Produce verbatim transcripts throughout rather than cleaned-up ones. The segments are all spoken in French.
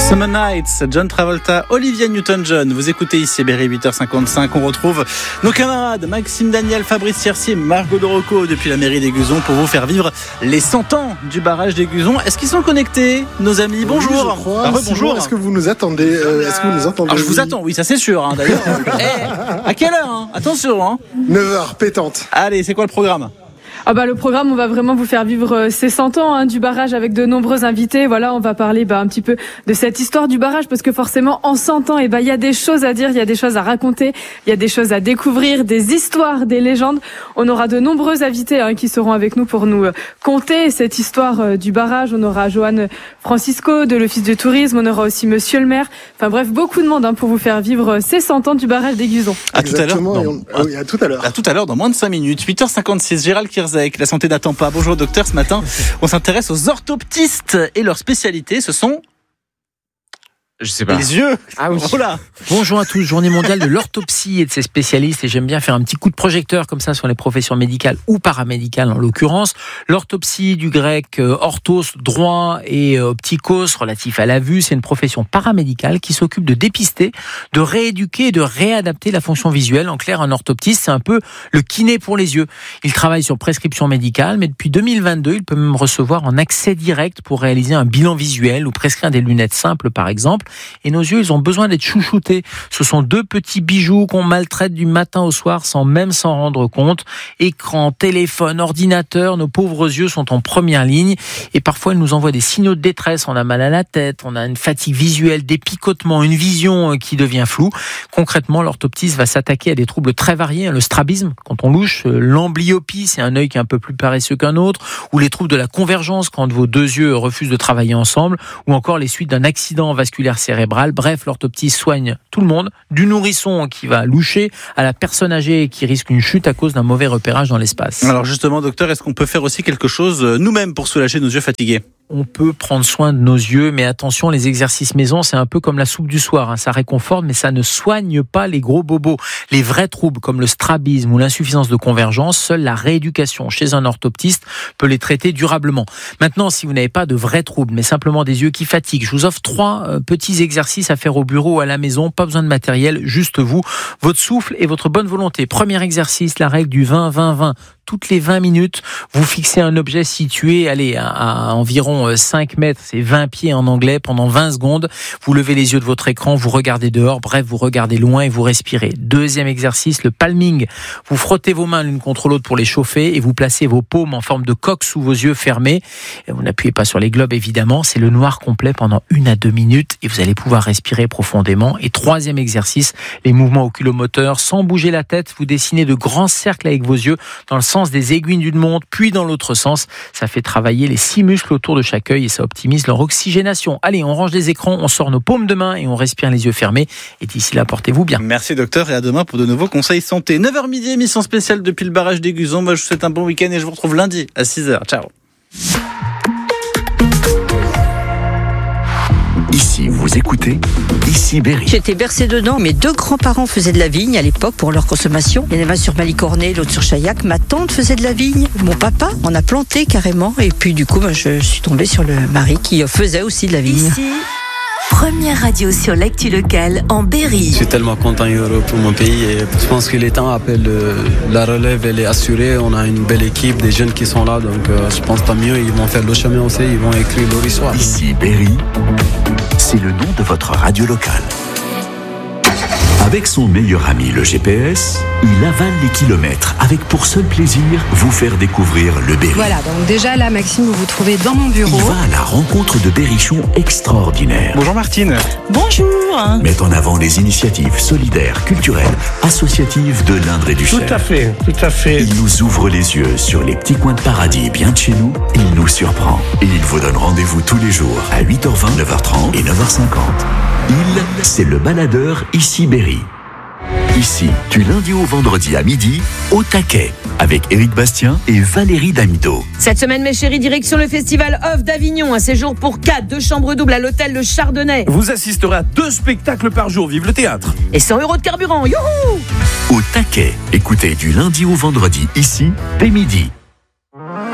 Summer Nights, John Travolta, Olivia Newton-John. Vous écoutez ici Berry, huit heures cinquante-cinq. On retrouve nos camarades Maxime Daniel, Fabrice Tiercier, Margot de Rocco depuis la mairie d'Aiguzon pour vous faire vivre les cent ans du barrage d'Aiguzon. Est-ce qu'ils sont connectés, nos amis? Bonjour. Oui, je crois. Ah, bonjour. Simon, est-ce que vous nous attendez euh, Est-ce que vous nous entendez? Alors, je vous attends, oui, ça c'est sûr. Hein, d'ailleurs. hey, à quelle heure hein Attention. Hein. neuf heures, pétante. Allez, c'est quoi le programme? Ah bah, le programme, on va vraiment vous faire vivre ces cent ans hein, du barrage avec de nombreux invités. Voilà, on va parler bah, un petit peu de cette histoire du barrage parce que forcément, en cent ans, eh bah, il y a des choses à dire, il y a des choses à raconter, il y a des choses à découvrir, des histoires, des légendes. On aura de nombreux invités hein, qui seront avec nous pour nous euh, conter cette histoire euh, du barrage. On aura Johan Francisco de l'Office du Tourisme, on aura aussi Monsieur le maire. Enfin bref, beaucoup de monde hein, pour vous faire vivre ces cent ans du barrage d'Aiguzon. À tout à l'heure. On... Ah oui, à tout à l'heure. À tout à l'heure, dans moins de cinq minutes. huit heures cinquante-six, Gérald Kirzek. La santé n'attend pas. Bonjour docteur, ce matin, on s'intéresse aux orthoptistes et leur spécialité, ce sont... Je sais pas. Les yeux. Ah oui. Oh là. Bonjour à tous, journée mondiale de l'orthopsie et de ses spécialistes, et j'aime bien faire un petit coup de projecteur comme ça sur les professions médicales ou paramédicales en l'occurrence. L'orthopsie, du grec euh, orthos, droit, et euh, optikos, relatif à la vue, c'est une profession paramédicale qui s'occupe de dépister, de rééduquer et de réadapter la fonction visuelle. En clair, un orthoptiste, c'est un peu le kiné pour les yeux. Il travaille sur prescription médicale, mais depuis deux mille vingt-deux, il peut même recevoir en accès direct pour réaliser un bilan visuel ou prescrire des lunettes simples par exemple. Et nos yeux, ils ont besoin d'être chouchoutés. Ce sont deux petits bijoux qu'on maltraite du matin au soir sans même s'en rendre compte. Écran, téléphone, ordinateur, nos pauvres yeux sont en première ligne. Et parfois, ils nous envoient des signaux de détresse. On a mal à la tête, on a une fatigue visuelle, des picotements, une vision qui devient floue. Concrètement, l'orthoptiste va s'attaquer à des troubles très variés. Le strabisme, quand on louche, l'amblyopie, c'est un œil qui est un peu plus paresseux qu'un autre, ou les troubles de la convergence, quand vos deux yeux refusent de travailler ensemble, ou encore les suites d'un accident vasculaire cérébrale. Bref, l'orthoptiste soigne tout le monde, du nourrisson qui va loucher à la personne âgée qui risque une chute à cause d'un mauvais repérage dans l'espace. Alors justement, docteur, est-ce qu'on peut faire aussi quelque chose nous-mêmes pour soulager nos yeux fatigués? On peut prendre soin de nos yeux, mais attention, les exercices maison, c'est un peu comme la soupe du soir. Hein. Ça réconforte, mais ça ne soigne pas les gros bobos. Les vrais troubles, comme le strabisme ou l'insuffisance de convergence, seule la rééducation chez un orthoptiste peut les traiter durablement. Maintenant, si vous n'avez pas de vrais troubles, mais simplement des yeux qui fatiguent, je vous offre trois euh, petits exercices à faire au bureau ou à la maison. Pas besoin de matériel, juste vous, votre souffle et votre bonne volonté. Premier exercice, la règle du vingt vingt vingt. Toutes les vingt minutes, vous fixez un objet situé allez, à, à environ cinq mètres, c'est vingt pieds en anglais, pendant vingt secondes. Vous levez les yeux de votre écran, vous regardez dehors, bref, vous regardez loin et vous respirez. Deuxième exercice, le palming. Vous frottez vos mains l'une contre l'autre pour les chauffer et vous placez vos paumes en forme de coque sous vos yeux fermés. Et vous n'appuyez pas sur les globes, évidemment. C'est le noir complet pendant une à deux minutes et vous allez pouvoir respirer profondément. Et troisième exercice, les mouvements oculomoteurs. Sans bouger la tête, vous dessinez de grands cercles avec vos yeux dans le sens des aiguilles d'une montre, puis dans l'autre sens. Ça fait travailler les six muscles autour de chaque œil et ça optimise leur oxygénation. Allez, on range les écrans, on sort nos paumes de main et on respire les yeux fermés. Et d'ici là, portez-vous bien. Merci docteur et à demain pour de nouveaux conseils santé. neuf heures midi, émission spéciale depuis le barrage d'Aiguzon. Moi, je vous souhaite un bon week-end et je vous retrouve lundi à six heures. Ciao. Ici, vous écoutez Ici Berry. J'étais bercée dedans. Mes deux grands-parents faisaient de la vigne à l'époque pour leur consommation. Il y en avait un sur Malicornet, l'autre sur Chaillac. Ma tante faisait de la vigne. Mon papa en a planté carrément. Et puis du coup, ben, je suis tombée sur le mari qui faisait aussi de la vigne. Ici, première radio sur l'actu locale en Berry. Je suis tellement content Euro pour mon pays et je pense que les temps appellent la relève, elle est assurée. On a une belle équipe, des jeunes qui sont là, donc euh, je pense tant mieux. Ils vont faire le chemin aussi, ils vont écrire leur histoire. Ici Berry, c'est le nom de votre radio locale. Avec son meilleur ami, le G P S, il avale les kilomètres avec pour seul plaisir vous faire découvrir le Berry. Voilà, donc déjà là, Maxime, vous vous trouvez dans mon bureau. Il va à la rencontre de berrichons extraordinaires. Bonjour Martine. Bonjour. Met en avant les initiatives solidaires, culturelles, associatives de l'Indre et du Cher. Tout à fait, tout à fait. Il nous ouvre les yeux sur les petits coins de paradis bien de chez nous. Il nous surprend. Et il vous donne rendez-vous tous les jours à huit heures vingt, neuf heures trente et neuf heures cinquante. Il, c'est le baladeur Ici Berry. Ici, du lundi au vendredi à midi, au taquet, avec Éric Bastien et Valérie Damido. Cette semaine, mes chéris, direction le festival Off d'Avignon. Un séjour pour quatre, deux chambres doubles à l'hôtel Le Chardonnay. Vous assisterez à deux spectacles par jour, vive le théâtre. Et cent euros de carburant, youhou! Au taquet, écoutez du lundi au vendredi, ici, dès midi.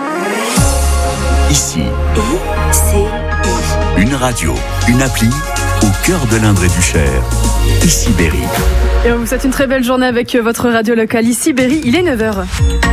Ici, I C I. une radio, une appli, cœur de l'Indre et du Cher. Ici Berry. Et on vous souhaite une très belle journée avec votre radio locale. Ici Berry, il est neuf heures.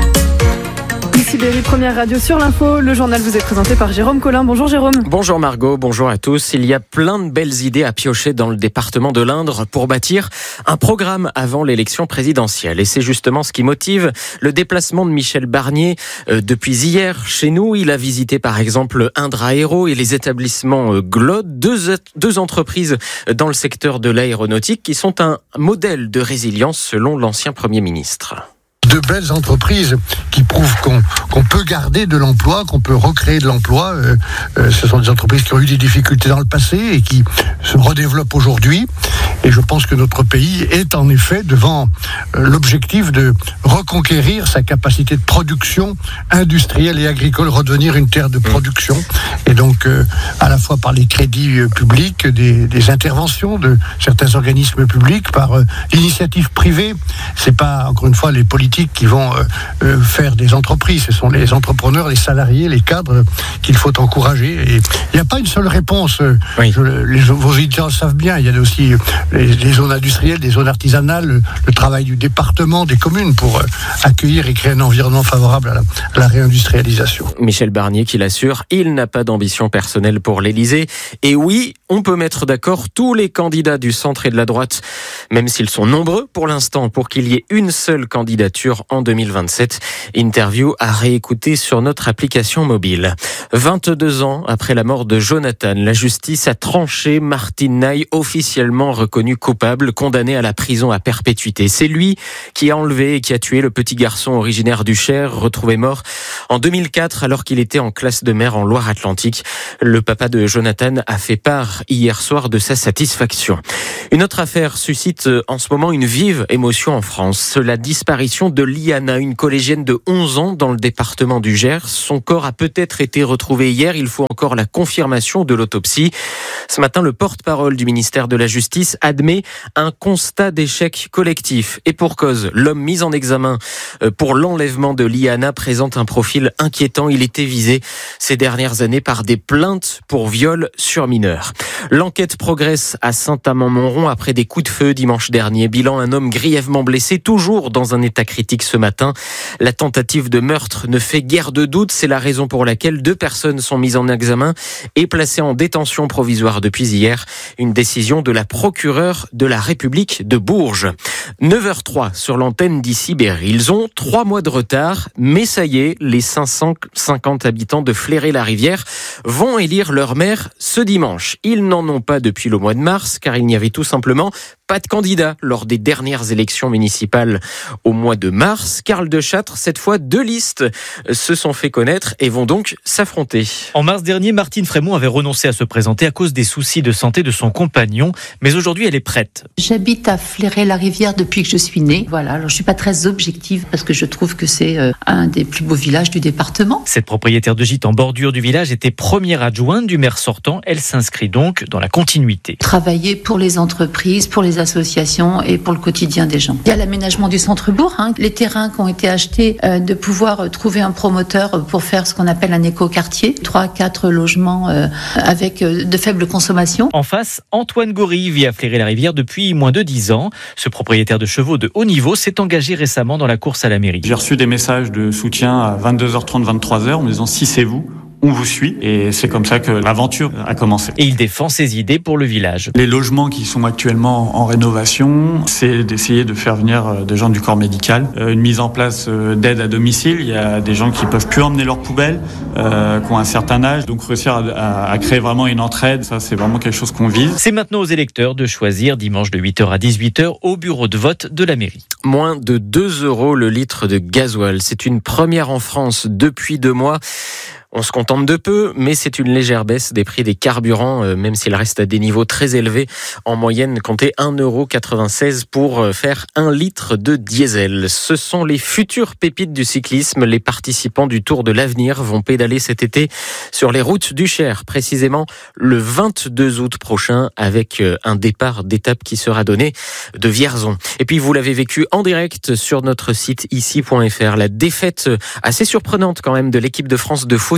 Ici Berry, première radio sur l'info. Le journal vous est présenté par Jérôme Collin. Bonjour Jérôme. Bonjour Margot, bonjour à tous. Il y a plein de belles idées à piocher dans le département de l'Indre pour bâtir un programme avant l'élection présidentielle. Et c'est justement ce qui motive le déplacement de Michel Barnier euh, depuis hier chez nous. Il a visité par exemple Indre Aéro et les établissements euh, Glode, deux, deux entreprises dans le secteur de l'aéronautique qui sont un modèle de résilience selon l'ancien Premier ministre. De belles entreprises qui prouvent qu'on, qu'on peut garder de l'emploi, qu'on peut recréer de l'emploi. Euh, euh, ce sont des entreprises qui ont eu des difficultés dans le passé et qui se redéveloppent aujourd'hui. Et je pense que notre pays est en effet devant euh, l'objectif de reconquérir sa capacité de production industrielle et agricole, redevenir une terre de production. Et donc, euh, à la fois par les crédits euh, publics, des, des interventions de certains organismes publics, par euh, l'initiative privée. C'est pas, encore une fois, les politiques qui vont euh, euh, faire des entreprises. Ce sont les entrepreneurs, les salariés, les cadres euh, qu'il faut encourager. Et il n'y a pas une seule réponse. Euh, oui. je, les, vos auditeurs le savent bien. Il y a aussi euh, les, les zones industrielles, des zones artisanales, le, le travail du département, des communes pour euh, accueillir et créer un environnement favorable à la, à la réindustrialisation. Michel Barnier qui l'assure, il n'a pas d'ambition personnelle pour l'Élysée. Et oui, on peut mettre d'accord tous les candidats du centre et de la droite, même s'ils sont nombreux pour l'instant, pour qu'il y ait une seule candidature en deux mille vingt-sept. Interview à réécouter sur notre application mobile. vingt-deux ans après la mort de Jonathan, la justice a tranché. Martin Naï, officiellement reconnu coupable, condamné à la prison à perpétuité. C'est lui qui a enlevé et qui a tué le petit garçon originaire du Cher, retrouvé mort en deux mille quatre alors qu'il était en classe de mer en Loire-Atlantique. Le papa de Jonathan a fait part hier soir de sa satisfaction. Une autre affaire suscite en ce moment une vive émotion en France. La disparition de Liana, une collégienne de onze ans dans le département du Gers. Son corps a peut-être été retrouvé hier. Il faut encore la confirmation de l'autopsie. Ce matin, le porte-parole du ministère de la Justice admet un constat d'échec collectif. Et pour cause, l'homme mis en examen pour l'enlèvement de Liana présente un profil inquiétant. Il était visé ces dernières années par des plaintes pour viol sur mineurs. L'enquête progresse à Saint-Amand-Montrond après des coups de feu dimanche dernier. Bilan, un homme grièvement blessé, toujours dans un état critique ce matin. La tentative de meurtre ne fait guère de doute. C'est la raison pour laquelle deux personnes sont mises en examen et placées en détention provisoire depuis hier. Une décision de la procureure de la République de Bourges. neuf heures trois sur l'antenne d'Ici Berry. Ils ont trois mois de retard, mais ça y est, les cinq cent cinquante habitants de Fléré-la-Rivière vont élire leur maire ce dimanche. Ils n'en ont pas depuis le mois de mars, car il n'y avait tout simplement pas de candidat lors des dernières élections municipales au mois de mars. Karl de Châtre, cette fois, deux listes se sont fait connaître et vont donc s'affronter. En mars dernier, Martine Frémont avait renoncé à se présenter à cause des soucis de santé de son compagnon, mais aujourd'hui elle est prête. J'habite à Fléré-la-Rivière depuis que je suis née. Voilà, alors je suis pas très objective parce que je trouve que c'est euh, un des plus beaux villages du département. Cette propriétaire de gîte en bordure du village était première adjointe du maire sortant. Elle s'inscrit donc dans la continuité. Travailler pour les entreprises, pour les associations et pour le quotidien des gens. Il y a l'aménagement du centre-bourg, hein, les terrains qui ont été achetés, euh, de pouvoir trouver un promoteur pour faire ce qu'on appelle un éco-quartier, trois, quatre logements euh, avec euh, de faibles consommations. En face, Antoine Gory vit à Fléré-la-Rivière depuis moins de dix ans. Ce propriétaire de chevaux de haut niveau s'est engagé récemment dans la course à la mairie. J'ai reçu des messages de soutien à vingt-deux heures trente, vingt-trois heures en me disant si c'est vous, on vous suit, et c'est comme ça que l'aventure a commencé. Et il défend ses idées pour le village. Les logements qui sont actuellement en rénovation, c'est d'essayer de faire venir des gens du corps médical, une mise en place d'aide à domicile. Il y a des gens qui peuvent plus emmener leurs poubelles, euh, qui ont un certain âge, donc réussir à, à, à créer vraiment une entraide, ça c'est vraiment quelque chose qu'on vise. C'est maintenant aux électeurs de choisir dimanche de huit heures à dix-huit heures au bureau de vote de la mairie. Moins de deux euros le litre de gasoil, c'est une première en France depuis deux mois. On se contente de peu, mais c'est une légère baisse des prix des carburants, euh, même s'ils restent à des niveaux très élevés. En moyenne, comptez un euro quatre-vingt-seize pour faire un litre de diesel. Ce sont les futures pépites du cyclisme. Les participants du Tour de l'Avenir vont pédaler cet été sur les routes du Cher, précisément le vingt-deux août prochain, avec un départ d'étape qui sera donné de Vierzon. Et puis, vous l'avez vécu en direct sur notre site ici point f r. La défaite assez surprenante quand même de l'équipe de France de foot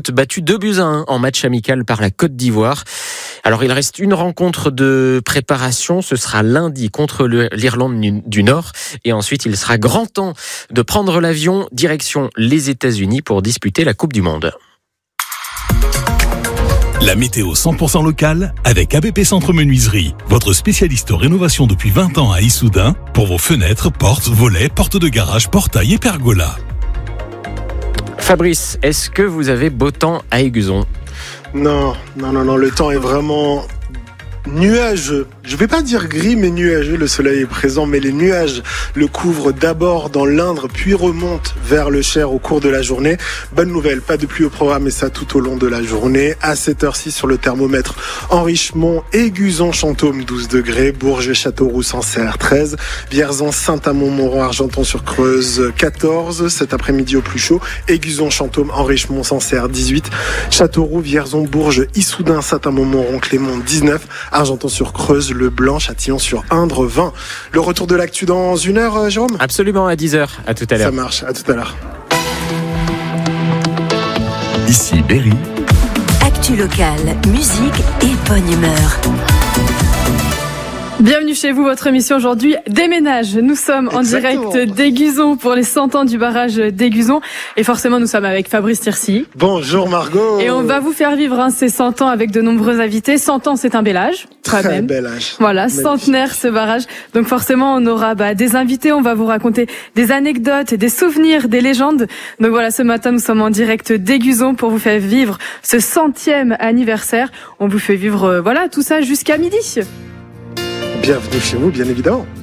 foot battu deux buts à un en match amical par la Côte d'Ivoire. Alors il reste une rencontre de préparation, ce sera lundi contre le, l'Irlande du Nord et ensuite il sera grand temps de prendre l'avion direction les États-Unis pour disputer la Coupe du Monde. La météo cent pour cent locale avec A B P Centre Menuiserie, votre spécialiste rénovation depuis vingt ans à Issoudun pour vos fenêtres, portes, volets, portes de garage, portails et pergolas. Fabrice, est-ce que vous avez beau temps à Aiguzon ? Non, non, non, non, le temps est vraiment nuageux. Je vais pas dire gris, mais nuageux. Le soleil est présent, mais les nuages le couvrent d'abord dans l'Indre, puis remontent vers le Cher au cours de la journée. Bonne nouvelle, pas de pluie au programme, et ça tout au long de la journée. À cette heure-ci, sur le thermomètre, en Richemont, Aiguzon, Chantôme, douze degrés, Bourges, Châteauroux, Sancerre, treize, Vierzon, Saint-Amand-Montrond, Argenton-sur-Creuse, quatorze, cet après-midi au plus chaud, Aiguzon, Chantôme, en Richemont, Sancerre, dix-huit, Châteauroux, Vierzon, Bourges, Issoudun, Saint-Amand-Montrond, Clément, dix-neuf, Argenton-sur-Creuse, Le Blanc, Châtillon-sur-Indre, vingt. Le retour de l'actu dans une heure, Jérôme ? Absolument, à dix heures. À tout à l'heure. Ça marche, à tout à l'heure. Ici Berry. Actu locale, musique et bonne humeur. Bienvenue chez vous, votre émission aujourd'hui déménage. Nous sommes en Exactement. direct d'Aiguzon pour les cent ans du barrage d'Aiguzon. Et forcément, nous sommes avec Fabrice Tircy. Bonjour Margot. Et on va vous faire vivre hein, ces cent ans avec de nombreux invités. cent ans, c'est un bel âge. Très même. bel âge. Voilà, Magnifique. centenaire ce barrage. Donc forcément, on aura bah, des invités, on va vous raconter des anecdotes, des souvenirs, des légendes. Donc voilà, ce matin, nous sommes en direct d'Aiguzon pour vous faire vivre ce centième anniversaire. On vous fait vivre euh, voilà tout ça jusqu'à midi. Bienvenue chez vous, bien évidemment.